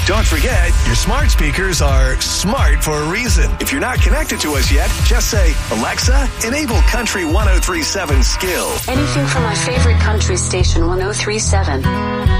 Don't forget, your smart speakers are smart for a reason. If you're not connected to us yet, just say, Alexa, enable Country 103.7 Skill. Anything from my favorite country station, 103.7.